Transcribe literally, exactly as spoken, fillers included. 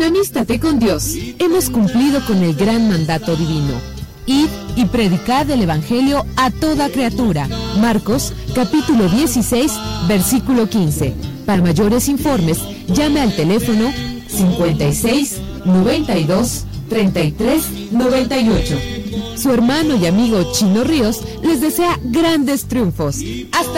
Amístate con Dios. Hemos cumplido con el gran mandato divino. Id y predicad el Evangelio a toda criatura. Marcos, capítulo dieciséis, versículo quince. Para mayores informes, llame al teléfono cincuenta y seis, noventa y dos, treinta y tres, noventa y ocho. Su hermano y amigo Chino Ríos les desea grandes triunfos. Hasta